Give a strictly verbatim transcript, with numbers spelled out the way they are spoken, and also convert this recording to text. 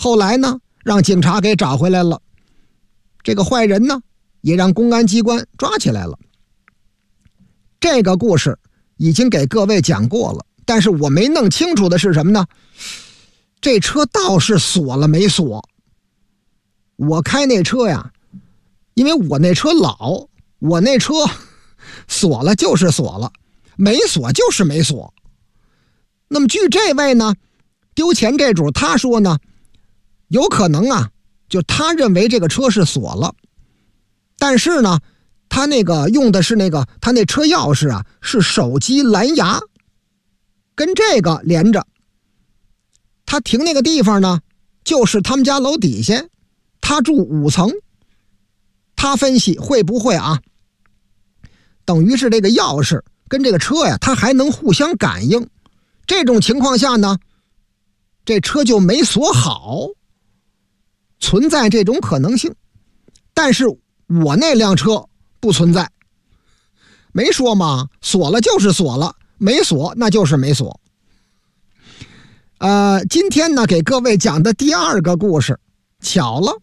后来呢，让警察给找回来了。这个坏人呢，也让公安机关抓起来了。这个故事已经给各位讲过了，但是我没弄清楚的是什么呢？这车倒是锁了没锁？我开那车呀，因为我那车老，我那车锁了就是锁了，没锁就是没锁。那么据这位呢，丢钱这主他说呢，有可能啊，就他认为这个车是锁了，但是呢，他那个用的是那个他那车钥匙啊，是手机蓝牙，跟这个连着。他停那个地方呢，就是他们家楼底下，他住五层。他分析会不会啊，等于是这个钥匙跟这个车呀，它还能互相感应。这种情况下呢，这车就没锁好，存在这种可能性。但是我那辆车不存在，没说嘛，锁了就是锁了，没锁那就是没锁。呃，今天呢给各位讲的第二个故事，巧了，